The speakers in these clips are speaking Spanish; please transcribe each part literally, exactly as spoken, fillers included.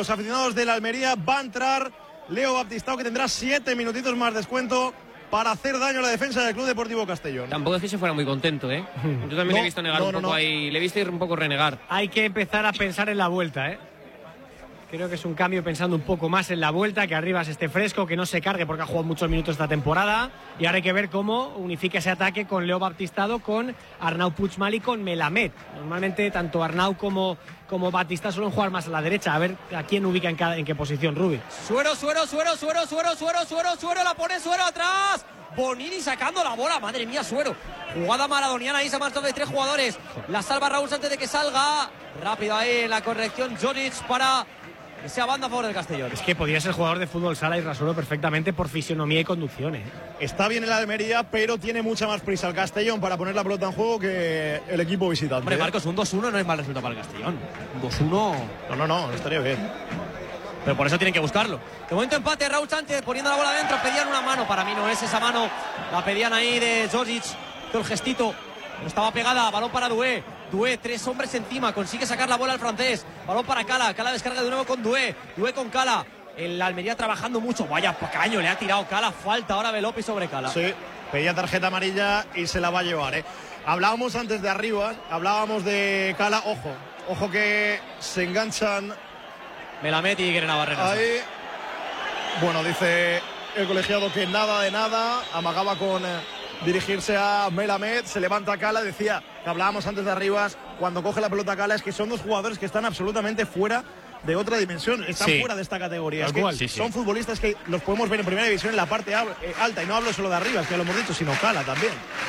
los aficionados de la Almería. Va a entrar Leo Baptistao, que tendrá siete minutitos más descuento para hacer daño a la defensa del Club Deportivo Castellón. Tampoco es que se fuera muy contento, ¿eh? Yo también no, le he visto negar no, un no, poco no. ahí, le he visto ir un poco renegar. Hay que empezar a pensar en la vuelta, ¿eh? Creo que es un cambio pensando un poco más en la vuelta, que Arribas esté fresco, que no se cargue porque ha jugado muchos minutos esta temporada. Y ahora hay que ver cómo unifica ese ataque con Leo Baptistao, con Arnau Puigmal y con Melamed. Normalmente tanto Arnau como, como Baptistao suelen jugar más a la derecha. A ver a quién ubica en, cada, en qué posición, Rubi. Suero, Suero, Suero, Suero, Suero, Suero, Suero, Suero, la pone Suero atrás. Bonini sacando la bola, madre mía, Suero. Jugada maradoniana, ahí se ha marchado de tres jugadores. La salva Raúl antes de que salga. Rápido ahí en la corrección Jonic para que sea banda a favor del Castellón. Es que podría ser jugador de fútbol sala y Rasuelo perfectamente por fisionomía y conducción, ¿eh? Está bien en la Almería, pero tiene mucha más prisa el Castellón para poner la pelota en juego que el equipo visitante. Hombre, Marcos, un dos uno no es mal resultado para el Castellón. Un dos uno... No, no, no, no estaría bien. Pero por eso tienen que buscarlo. De momento empate, Raúl Sánchez poniendo la bola adentro. Pedían una mano, para mí no es esa mano. La pedían ahí de Djordjic. El gestito no estaba pegada. Balón para Doué. Doué, tres hombres encima. Consigue sacar la bola al francés. Balón para Cala. Cala descarga de nuevo con Doué. Doué con Cala. El Almería trabajando mucho. Vaya caño, le ha tirado Cala. Falta ahora Belopi sobre Cala. Sí, pedía tarjeta amarilla y se la va a llevar, ¿eh? Hablábamos antes de Arribas, hablábamos de Cala. Ojo, ojo que se enganchan. Melamed y Grena Barrera. Ahí. Bueno, dice el colegiado que nada de nada. Amagaba con eh, dirigirse a Melamed. Se levanta Cala. Decía que hablábamos antes de Arribas. Cuando coge la pelota Cala, es que son dos jugadores que están absolutamente fuera de otra dimensión. Están sí. fuera de esta categoría. Es Tal que cual, sí, sí. son futbolistas que los podemos ver en primera división en la parte alta. Y no hablo solo de Arribas, que lo hemos dicho, sino Cala también.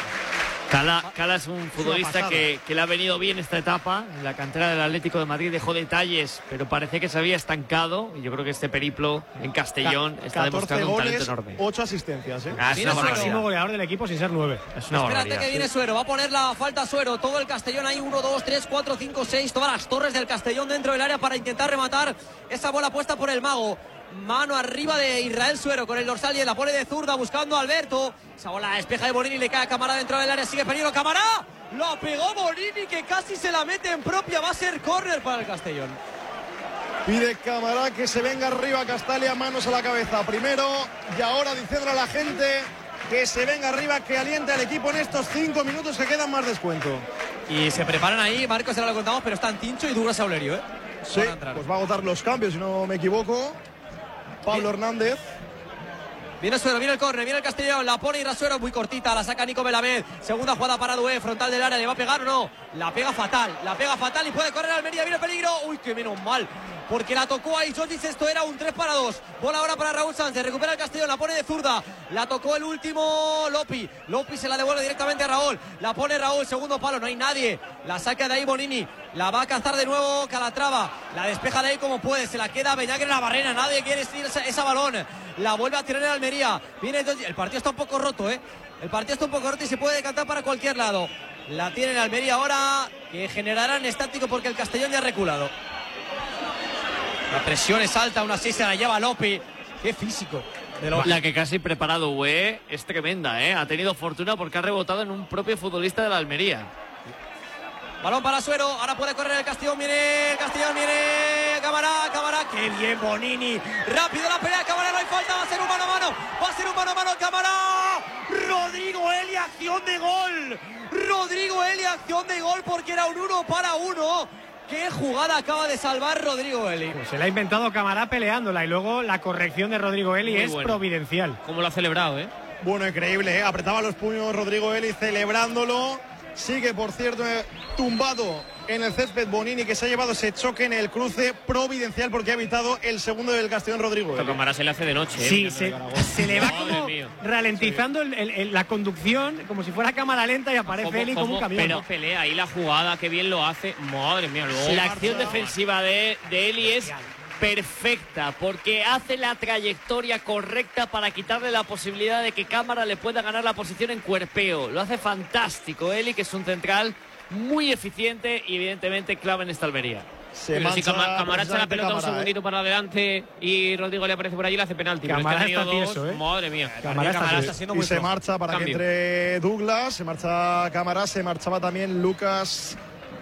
Cala, Cala es un futbolista que, que le ha venido bien esta etapa. En la cantera del Atlético de Madrid dejó detalles, pero parecía que se había estancado. Y yo creo que este periplo en Castellón está demostrando un talento enorme. ocho asistencias, ¿eh? Ah, es Viene una Suero. Máximo goleador del equipo sin ser nueve. Es una Espérate barbaridad. que viene Suero, va a poner la falta Suero, todo el Castellón ahí, uno, dos, tres, cuatro, cinco, seis, todas las torres del Castellón dentro del área para intentar rematar esa bola puesta por el mago. Mano arriba de Israel Suero con el dorsal y la pone de zurda buscando a Alberto. Esa bola la despeja de Bonini, le cae a Camará dentro del área, sigue peligro Camará. Lo pegó Bonini que casi se la mete en propia, va a ser córner para el Castellón. Pide Camará que se venga arriba Castalia, manos a la cabeza primero y ahora diciéndole a la gente que se venga arriba, que aliente al equipo en estos cinco minutos que quedan más descuento. Y se preparan ahí, Marcos, ahora lo contamos, pero están Tincho y Douglas Saulerio, ¿eh? Sí, pues va a agotar los cambios, si no me equivoco. Pablo Hernández. Viene Suero, viene el córner, viene el Castellón, la pone Irasuero muy cortita, la saca Nico Melamed. Segunda jugada para Doué, frontal del área, ¿le va a pegar o no? La pega fatal, la pega fatal y puede correr Almería, viene el peligro. Uy, que menos mal, porque la tocó ahí Djordjic, esto era un tres para dos. Bola ahora para Raúl Sánchez, recupera el Castellón, la pone de zurda, la tocó el último Lopi. Lopi se la devuelve directamente a Raúl, la pone Raúl, segundo palo, no hay nadie. La saca de ahí Bonini, la va a cazar de nuevo Calatrava, la despeja de ahí como puede, se la queda Beñaque en la barrera, nadie quiere estirar esa, esa balón. La vuelve a tirar en Almería. Viene Djordjic, el partido está un poco roto, ¿eh? El partido está un poco roto y se puede decantar para cualquier lado. La tiene en Almería ahora, que generarán estático porque el Castellón ya ha reculado. La presión es alta, aún así se la lleva Lopi. Qué físico de Lopi. La que casi preparado Doué es tremenda, ¿eh? Ha tenido fortuna porque ha rebotado en un propio futbolista de la Almería. Balón para Suero, ahora puede correr el Castellón, viene el Castellón, viene Camará, Camará, qué bien Bonini, rápido la pelea, Camará, no hay falta, va a ser un mano a mano, va a ser un mano a mano, Camará, Rodrigo Eli, acción de gol, Rodrigo Eli, acción de gol porque era un uno para uno. Qué jugada acaba de salvar Rodrigo Eli. Pues se la ha inventado Camará peleándola y luego la corrección de Rodrigo Eli Muy es bueno. providencial. Cómo lo ha celebrado, ¿eh? Bueno, increíble, ¿eh? Apretaba los puños Rodrigo Eli celebrándolo. Sigue, por cierto, eh, tumbado en el césped Bonini, que se ha llevado ese choque en el cruce providencial porque ha evitado el segundo del Castellón Rodrigo Eli. Camará se le hace de noche, ¿eh? Sí, se, se le va Madre como mía. ralentizando el- el- el- la conducción, como si fuera cámara lenta y aparece ¿Cómo- Eli como un cómo- camión. Pero pelea ahí la jugada, qué bien lo hace. Madre mía, luego. La acción defensiva de, de Eli es perfecta porque hace la trayectoria correcta para quitarle la posibilidad de que Cámara le pueda ganar la posición en cuerpeo. Lo hace fantástico Eli, que es un central muy eficiente y evidentemente clave en esta Almería. Se Pero si mancha Cama- Camará echa la precisamente pelota un Camará, segundito ¿eh? para adelante y Rodrigo le aparece por allí, le hace penalti. Pero es que Camará ha tenido está dos, tieso, ¿eh? Madre mía. Camará está Camará tieso. está siendo Y muy se flojo. marcha para Cambio. que entre Douglas, se marcha Camará, se marchaba también Lucas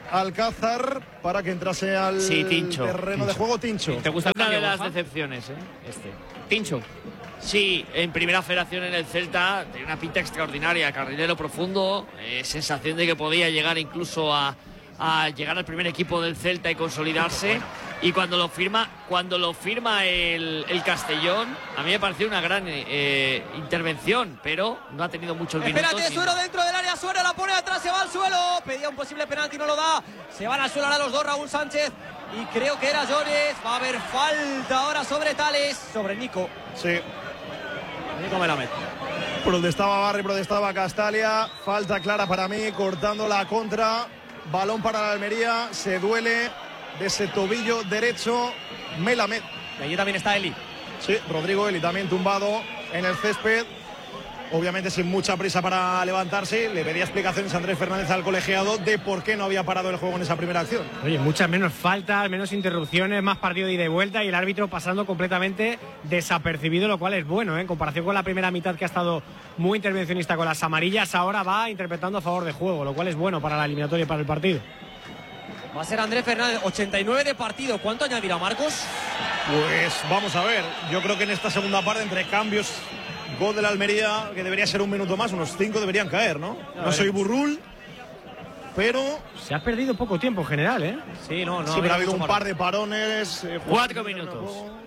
Alcázar para que entrase al sí, Tincho. terreno Tincho. de juego. Tincho. ¿Te gusta Una de las Borja? decepciones, ¿eh? Este. Tincho. Sí, en primera federación en el Celta, tenía una pinta extraordinaria, carrilero profundo, eh, sensación de que podía llegar incluso a, a llegar al primer equipo del Celta y consolidarse. Y cuando lo firma, cuando lo firma el, el Castellón, a mí me pareció una gran eh, intervención, pero no ha tenido muchos minutos. Espérate, Suero dentro del área, Suero la pone atrás, se va al suelo. Pedía un posible penalti, no lo da. Se van al suelo ahora los dos, Raúl Sánchez y creo que era Jones. Va a haber falta ahora sobre Tales, sobre Nico. Sí. Nico Melamed. Protestaba Barry, protestaba Castalia. Falta clara para mí, cortando la contra. Balón para la Almería. Se duele de ese tobillo derecho Melamed. Y allí también está Eli. Sí, Rodrigo Eli también tumbado en el césped. Obviamente sin mucha prisa para levantarse. Le pedía explicaciones a Andrés Fernández al colegiado de por qué no había parado el juego en esa primera acción. Oye, muchas menos faltas, menos interrupciones, más partido de ida y vuelta y el árbitro pasando completamente desapercibido, lo cual es bueno, ¿eh? En comparación con la primera mitad que ha estado muy intervencionista con las amarillas, ahora va interpretando a favor de juego, lo cual es bueno para la eliminatoria y para el partido. Va a ser Andrés Fernández, ochenta y nueve de partido. ¿Cuánto añadirá Marcos? Pues vamos a ver. Yo creo que en esta segunda parte, entre cambios, gol de la Almería, que debería ser un minuto más, unos cinco deberían caer, ¿no? No soy burrul, pero Se ha perdido poco tiempo en general, ¿eh? Sí, no, no. sí, pero ha habido un mucho par de parones. eh, Cuatro minutos.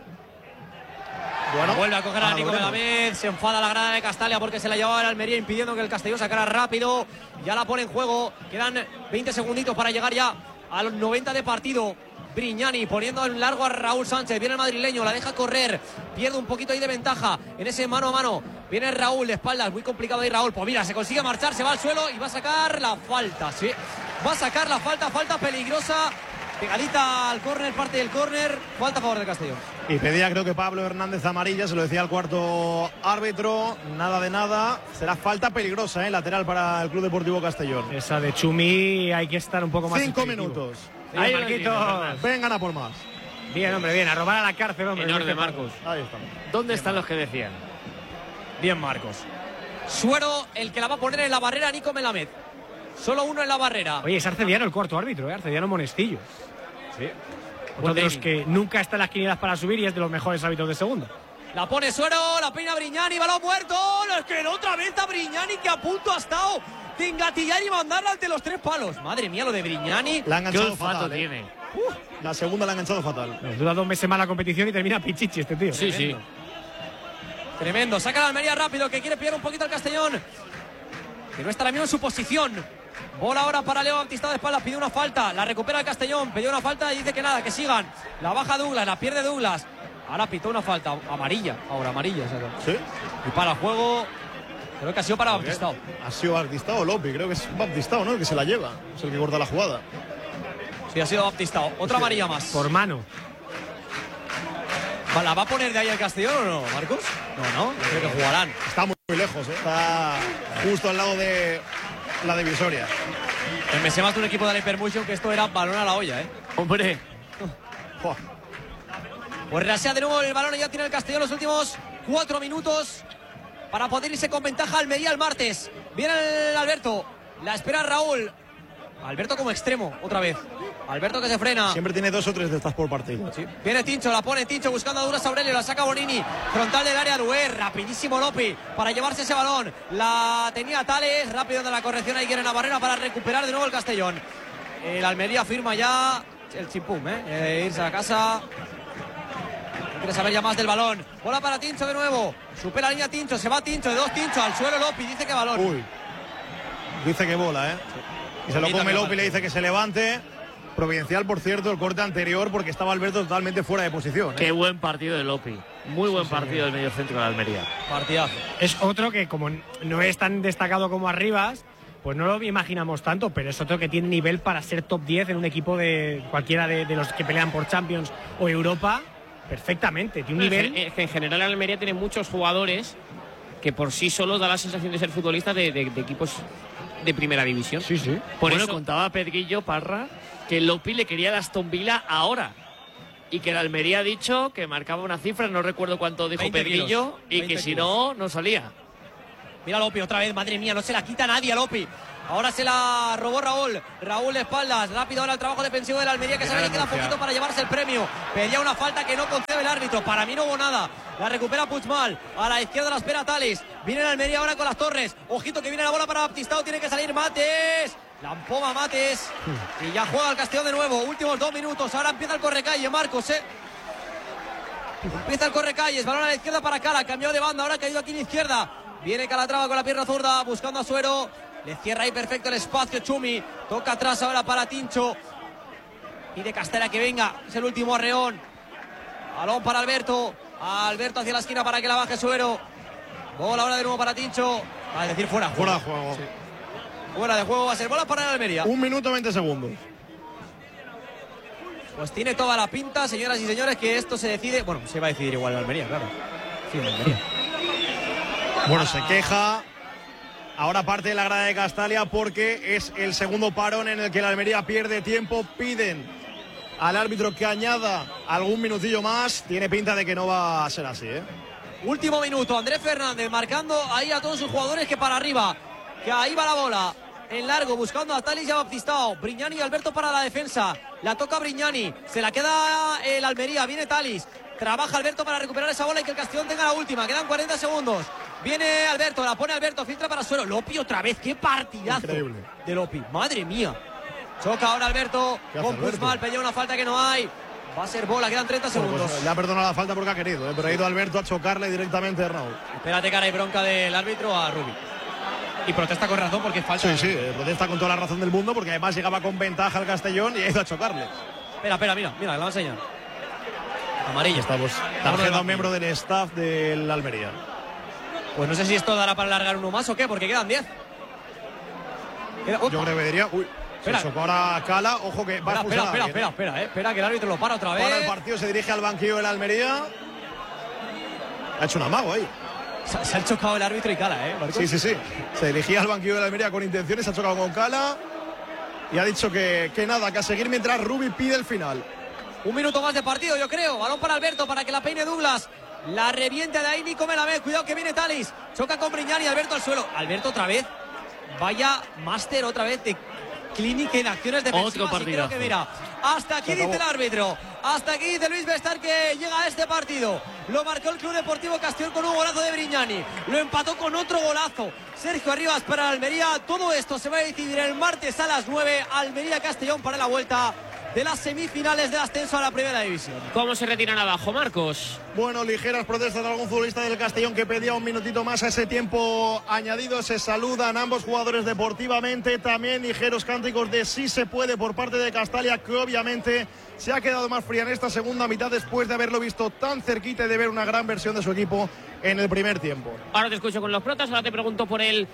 Bueno, vuelve a coger a ahora Nico lo veremos. Melamed, se enfada la grada de Castalia porque se la llevaba el Almería impidiendo que el Castellón sacara rápido. Ya la pone en juego, quedan veinte segunditos para llegar ya a los noventa de partido. Brignani poniendo en largo a Raúl Sánchez, viene el madrileño, la deja correr, pierde un poquito ahí de ventaja en ese mano a mano. Viene Raúl de espaldas, muy complicado ahí Raúl. Pues mira, se consigue marchar, se va al suelo y va a sacar la falta, sí. Va a sacar la falta, falta peligrosa. Pegadita al córner, parte del córner, falta a favor del Castellón. Y pedía, creo que Pablo Hernández amarilla, se lo decía al cuarto árbitro, nada de nada. Será falta peligrosa, ¿eh? Lateral para el Club Deportivo Castellón. Esa de Chumi hay que estar un poco más Cinco expeditivo. minutos. Ahí, lo Marquitos. tienes, Bernat. Vengan a por más. Bien, hombre, bien. A robar a la cárcel, hombre. En no orden, te Marcos. Ahí estamos. ¿Dónde están los que decían? Bien, Marcos. Suero, el que la va a poner en la barrera, Nico Melamed. Solo uno en la barrera. Oye, es Arcediano el cuarto árbitro, ¿eh? Arcediano Monestillo. Sí. Otro de los que nunca está en las quinielas para subir y es de los mejores árbitros de segunda. La pone Suero, la peina Brignani, balón muerto. Es que otra vez a Brignani que a punto ha estado de engatillar y mandarla ante los tres palos. Madre mía, lo de Brignani. La han ¿Qué enganchado olfato fatal, ¿eh? tiene? La segunda la han enganchado fatal. Nos dura dos meses más la competición y termina pichichi este tío. Sí, sí. Tremendo. Saca la Almería rápido, que quiere pillar un poquito al Castellón. Que no está ahora mismo en su posición. Bola ahora para Leo Baptista de espaldas, pide una falta, la recupera el Castellón, pidió una falta y dice que nada, que sigan. La baja Douglas, la pierde Douglas. Ahora pitó una falta amarilla, ahora amarilla. O sea, ¿Sí? y para el juego, creo que ha sido para Baptista. Ha sido Baptistao o Lopi, creo que es Baptistao, ¿no? El que se la lleva. Es el que corta la jugada. Sí, ha sido Baptista. Otra amarilla más. Por mano. ¿La va a poner de ahí el Castellón o no, Marcos? No, no, creo que jugarán. Está muy, muy lejos, ¿eh? Está justo al lado de la divisoria. Me sé más de un equipo de la Hypermotion que esto era balón a la olla, ¿eh? Hombre, Jo. Pues rasea de nuevo el balón y ya tiene el Castellón los últimos cuatro minutos para poder irse con ventaja Almería el martes. Viene el Alberto, la espera Raúl. Alberto como extremo, otra vez. Alberto que se frena. Siempre tiene dos o tres de estas por partido. Sí. Viene Tincho, la pone Tincho buscando a Duras Aurelio, la saca Bonini, frontal del área Duer, rapidísimo Lopi para llevarse ese balón. La tenía Tales, rápido de la corrección, ahí quiere la barrera para recuperar de nuevo el Castellón. El Almería firma ya el chimpum, ¿eh? eh irse a casa. No quiere saber ya más del balón. Bola para Tincho de nuevo. Supera la línea Tincho, se va Tincho, de dos Tincho, al suelo Lopi, dice que balón. Uy. Dice que bola, ¿eh? Y se lo come Lopi y le dice que se levante. Providencial, por cierto, el corte anterior porque estaba Alberto totalmente fuera de posición, ¿eh? qué buen partido de Lopi. Muy buen partido del mediocentro de la Almería. Partidazo. Es otro que como no es tan destacado como Arribas, pues no lo imaginamos tanto, pero es otro que tiene nivel para ser top diez en un equipo de cualquiera de, de los que pelean por Champions o Europa, perfectamente. Tiene un nivel... Es que en general la Almería tiene muchos jugadores que por sí solos da la sensación de ser futbolistas de, de- de equipos de primera división. Sí, sí. Por Bueno, eso contaba Pedrillo Parra que Lopi le quería a Aston Villa ahora. Y que el Almería ha dicho que marcaba una cifra, no recuerdo cuánto dijo veinte Pedrillo, kilos, y veinte que si kilos. no, no salía. Mira Lopi otra vez, madre mía, no se la quita nadie a Lopi. Ahora se la robó Raúl. Raúl de espaldas. Rápido ahora el trabajo defensivo del Almería, que sabe que queda poquito para llevarse el premio. Pedía una falta que no concede el árbitro. Para mí no hubo nada. La recupera Puigmal. A la izquierda la espera Talis. Viene el Almería ahora con las Torres. Ojito que viene la bola para Baptistao. Tiene que salir Mates. La empoma Mates. Y ya juega el Castellón de nuevo. Últimos dos minutos. Ahora empieza el correcalle. Marcos, eh. Empieza el correcalles. Balón a la izquierda para Cala. Cambió de banda. Ahora ha caído aquí en la izquierda. Viene Calatrava con la pierna zurda. Buscando a Suero. Le cierra ahí perfecto el espacio Chumi. Toca atrás ahora para Tincho. Pide Castela que venga. Es el último arreón. Balón para Alberto. Alberto hacia la esquina para que la baje Suero. Bola ahora de nuevo para Tincho. Va a decir fuera. Fuera de juego. Sí. Fuera de juego va a ser bola para el Almería. Un minuto veinte segundos. Pues tiene toda la pinta, señoras y señores, que esto se decide. Bueno, se va a decidir igual el Almería, claro. Sí, el Almería. Bueno, se queja ahora parte de la grada de Castalia porque es el segundo parón en el que el Almería pierde tiempo. Piden al árbitro que añada algún minutillo más. Tiene pinta de que no va a ser así, ¿eh? Último minuto, Andrés Fernández marcando ahí a todos sus jugadores que para arriba. Que ahí va la bola. En largo, buscando a Talis y a Baptistao. Brignani y Alberto para la defensa. La toca Brignani. Se la queda el Almería. Viene Talis. Trabaja Alberto para recuperar esa bola y que el Castellón tenga la última. Quedan cuarenta segundos. Viene Alberto. La pone Alberto. Filtra para Suero. Lopi otra vez. Qué partidazo. Increíble. De Lopi. Madre mía. Choca ahora Alberto. Con Puigmal. Pelea una falta que no hay. Va a ser bola. Quedan treinta segundos. Bueno, pues le ha perdonado la falta porque ha querido, ¿eh? Pero ha ido Alberto a chocarle directamente a Raúl. Espérate, cara y bronca del árbitro a Rubi. Y protesta con razón porque es falta. Sí, sí, eh, protesta con toda la razón del mundo porque además llegaba con ventaja al Castellón y ha ido a chocarle. Espera, espera, mira, mira, la va a enseñar. Amarilla. Estamos tarjeta a un miembro del staff del Almería. Pues no sé si esto dará para alargar uno más o qué, porque quedan diez. Queda, Yo creo que diría. Uy, espera. se chocó ahora Cala. Ojo que va espera, a expulsar espera, a espera, alguien, espera, ¿eh? espera, eh. Espera que el árbitro lo para otra vez. Para el partido, se dirige al banquillo del Almería. Ha hecho un amago ahí. Se, se ha chocado el árbitro y Cala, ¿eh, Marcos? Sí, sí, sí. Se dirigía al banquillo de la Almería con intenciones, se ha chocado con Cala y ha dicho que, que nada, que a seguir mientras Rubi pide el final. Un minuto más de partido, yo creo. Balón para Alberto, para que la peine Douglas. La reviente de ahí Nico Melamed. Cuidado que viene Talis. Choca con Brignani, Alberto al suelo. Alberto otra vez. Vaya máster otra vez de clínica en acciones defensivas. Otro y creo que mira, hasta aquí dice el árbitro. Hasta aquí dice Luis Bestar que llega a este partido. Lo marcó el Club Deportivo Castellón con un golazo de Brignani. Lo empató con otro golazo Sergio Arribas para Almería. Todo esto se va a decidir el martes a las nueve. Almería Castellón para la vuelta de las semifinales del ascenso a la primera división. ¿Cómo se retiran abajo, Marcos? Bueno, ligeras protestas de algún futbolista del Castellón que pedía un minutito más a ese tiempo añadido. Se saludan ambos jugadores deportivamente. También ligeros cánticos de sí se puede por parte de Castalia, que obviamente se ha quedado más fría en esta segunda mitad después de haberlo visto tan cerquita y de ver una gran versión de su equipo en el primer tiempo. Ahora te escucho con los protas, ahora te pregunto por el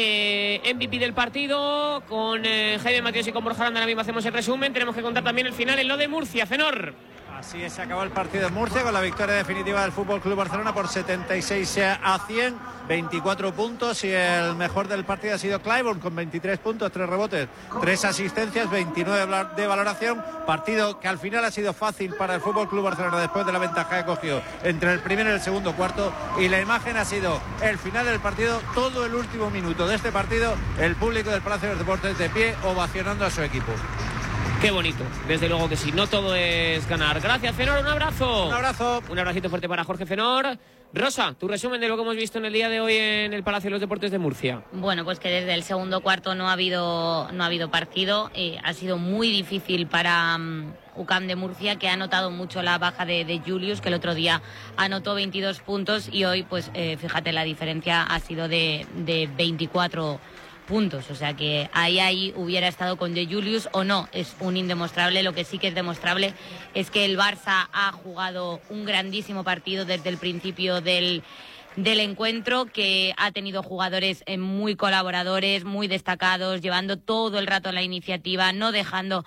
eh, M V P del partido. Con eh, Jaime Matías y con Borja Aranda ahora mismo hacemos el resumen. Tenemos que contar también el final en lo de Murcia. Fenor. Así es, se acabó el partido en Murcia con la victoria definitiva del Fútbol Club Barcelona por setenta y seis a cien, veinticuatro puntos, y el mejor del partido ha sido Clyburn con veintitrés puntos, tres rebotes, tres asistencias, veintinueve de valoración. Partido que al final ha sido fácil para el Fútbol Club Barcelona después de la ventaja que cogió entre el primero y el segundo cuarto, y la imagen ha sido el final del partido, todo el último minuto de este partido, el público del Palacio de los Deportes de pie ovacionando a su equipo. Qué bonito, desde luego que sí, no todo es ganar. Gracias, Fenor, un abrazo. Un abrazo. Un abracito fuerte para Jorge Fenor. Rosa, tu resumen de lo que hemos visto en el día de hoy en el Palacio de los Deportes de Murcia. Bueno, pues que desde el segundo cuarto no ha habido, no ha habido partido. Eh, ha sido muy difícil para um, U C A M de Murcia, que ha notado mucho la baja de, de Julius, que el otro día anotó veintidós puntos y hoy, pues eh, fíjate, la diferencia ha sido de, de veinticuatro puntos, o sea que ahí ahí hubiera estado con De Julius o no, es un indemostrable. Lo que sí que es demostrable es que el Barça ha jugado un grandísimo partido desde el principio del del encuentro, que ha tenido jugadores muy colaboradores, muy destacados, llevando todo el rato la iniciativa, no dejando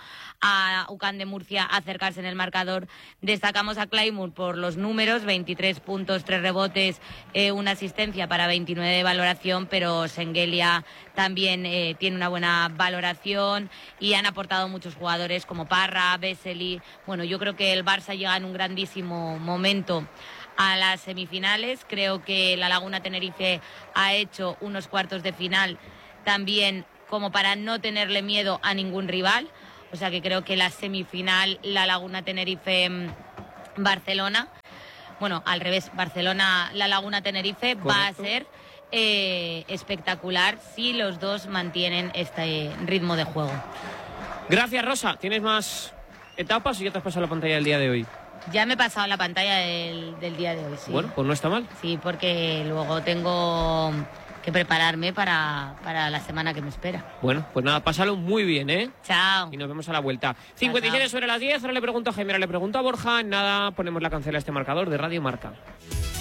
a U C A M de Murcia acercarse en el marcador. Destacamos a Clyburn por los números, veintitrés puntos, tres rebotes, eh, una asistencia para veintinueve de valoración, pero Sengelia también eh, tiene una buena valoración, y han aportado muchos jugadores como Parra, Vesely. Bueno, yo creo que el Barça llega en un grandísimo momento a las semifinales. Creo que la Laguna Tenerife ha hecho unos cuartos de final también como para no tenerle miedo a ningún rival. O sea que creo que la semifinal, La Laguna Tenerife-Barcelona, bueno, al revés, Barcelona-La Laguna Tenerife, va a ser eh, espectacular si los dos mantienen este ritmo de juego. Gracias, Rosa. ¿Tienes más etapas y ya te has pasado la pantalla del día de hoy? Ya me he pasado la pantalla del, del día de hoy, sí. Bueno, pues no está mal. Sí, porque luego tengo que prepararme para, para la semana que me espera. Bueno, pues nada, pásalo muy bien, ¿eh? Chao. Y nos vemos a la vuelta. cincuenta y siete sobre las diez, ahora le pregunto a Jaime, ahora le pregunto a Borja. Nada, ponemos la cancela a este marcador de Radio Marca.